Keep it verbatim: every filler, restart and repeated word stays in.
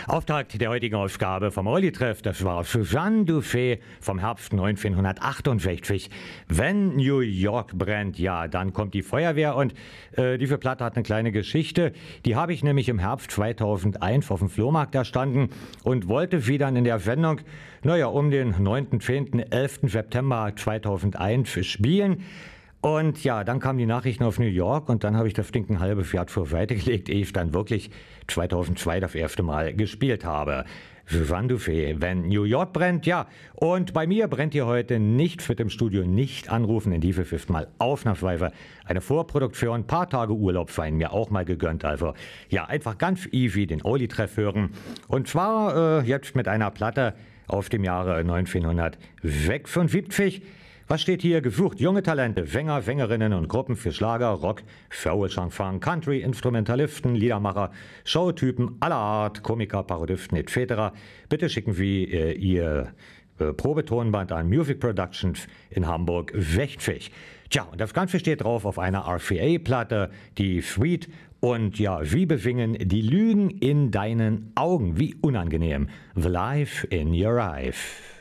Auftakt der heutigen Ausgabe vom Olli-Treff, das war Suzanne Dufay vom Herbst neunzehnhundertachtundsechzig. Wenn New York brennt, ja, dann kommt die Feuerwehr und äh, diese Platte hat eine kleine Geschichte. Die habe ich nämlich im Herbst zweitausendeins auf dem Flohmarkt erstanden und wollte sie dann in der Sendung, naja, um den neunten, zehnten, elften September zweitausendeins spielen. Und ja, dann kamen die Nachrichten aus New York und dann habe ich das Ding ein halbes Jahr zur Seite gelegt, ehe ich dann wirklich zweitausendzwei das erste Mal gespielt habe. Suzanne Dufay, wenn New York brennt, ja. Und bei mir brennt hier heute nicht, wird im Studio nicht anrufen, in diese ist mal ausnahmsweise eine Vorproduktion, ein paar Tage Urlaub seien mir auch mal gegönnt. Also ja, einfach ganz easy den Olli-Treff hören. Und zwar äh, jetzt mit einer Platte aus dem Jahre neunzehnhundertsechsundsiebzig. Was steht hier? Gesucht junge Talente, Sänger, Sängerinnen und Gruppen für Schlager, Rock, Soul, Chanson, Country, Instrumentalisten, Liedermacher, Showtypen aller Art, Komiker, Parodisten et cetera. Bitte schicken Sie äh, Ihr äh, Probetonband an Music Productions in Hamburg sechzig. Tja, und das Ganze steht drauf auf einer R C A-Platte, die Suite. Und ja, Sie besingen die Lügen in deinen Augen. Wie unangenehm. The Life in Your Eyes.